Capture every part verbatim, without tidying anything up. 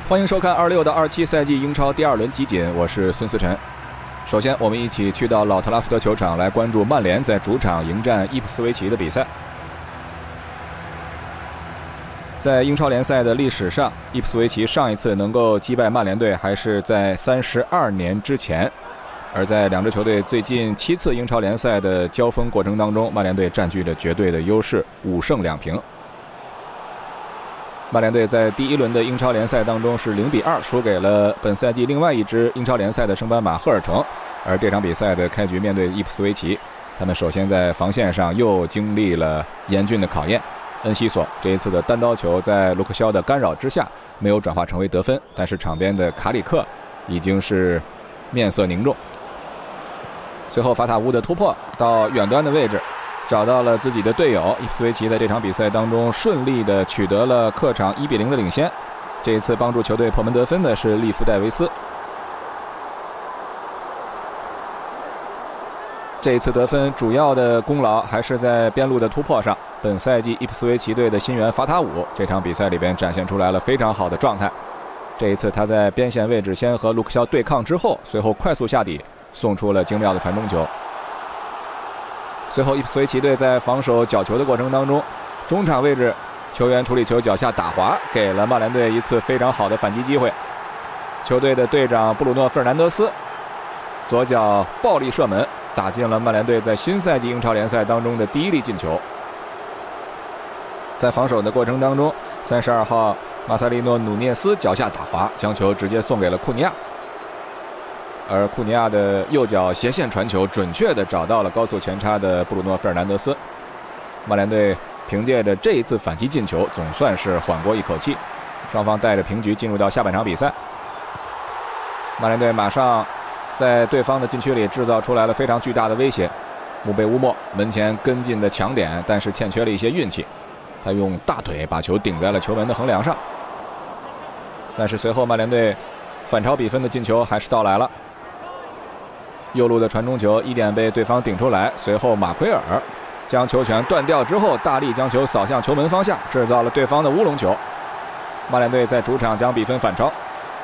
欢迎收看二六到二七赛季英超第二轮集锦，我是孙思晨。首先，我们一起去到老特拉福德球场来关注曼联在主场迎战伊普斯维奇的比赛。在英超联赛的历史上，伊普斯维奇上一次能够击败曼联队还是在三十二年之前。而在两支球队最近七次英超联赛的交锋过程当中，曼联队占据着绝对的优势，五胜两平。曼联队在第一轮的英超联赛当中是零比二输给了本赛季另外一支英超联赛的升班马赫尔城，而这场比赛的开局面对伊普斯维奇，他们首先在防线上又经历了严峻的考验。恩西索这一次的单刀球在卢克肖的干扰之下没有转化成为得分，但是场边的卡里克已经是面色凝重。随后法塔乌的突破到远端的位置，找到了自己的队友。伊普斯维奇在这场比赛当中顺利的取得了客场一比零的领先。这一次帮助球队破门得分的是利夫戴维斯。这一次得分主要的功劳还是在边路的突破上。本赛季伊普斯维奇队的新援法塔伍这场比赛里边展现出来了非常好的状态。这一次他在边线位置先和卢克肖对抗之后，随后快速下底送出了精妙的传中球。随后伊普斯维奇队在防守角球的过程当中，中场位置球员处理球脚下打滑，给了曼联队一次非常好的反击机会。球队的队长布鲁诺·费尔南德斯左脚暴力射门，打进了曼联队在新赛季英超联赛当中的第一粒进球。在防守的过程当中，三十二号马塞利诺·努涅斯脚下打滑，将球直接送给了库尼亚。而库尼亚的右脚斜线传球准确地找到了高速前插的布鲁诺·费尔南德斯。曼联队凭借着这一次反击进球，总算是缓过一口气。双方带着平局进入到下半场比赛。曼联队马上在对方的禁区里制造出来了非常巨大的威胁。穆贝乌莫门前跟进的强点，但是欠缺了一些运气。他用大腿把球顶在了球门的横梁上。但是随后曼联队反超比分的进球还是到来了。右路的传中球一点被对方顶出来，随后马奎尔将球权断掉之后，大力将球扫向球门方向，制造了对方的乌龙球。曼联队在主场将比分反超。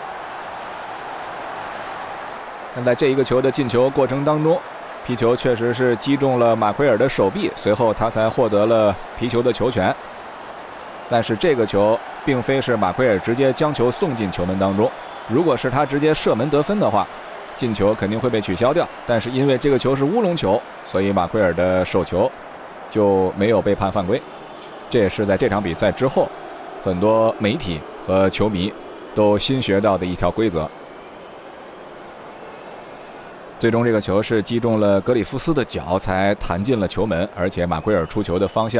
但在这一个球的进球过程当中，皮球确实是击中了马奎尔的手臂，随后他才获得了皮球的球权。但是这个球并非是马奎尔直接将球送进球门当中，如果是他直接射门得分的话，进球肯定会被取消掉，但是因为这个球是乌龙球，所以马奎尔的手球就没有被判犯规。这也是在这场比赛之后很多媒体和球迷都新学到的一条规则。最终这个球是击中了格里夫斯的脚才弹进了球门，而且马奎尔出球的方向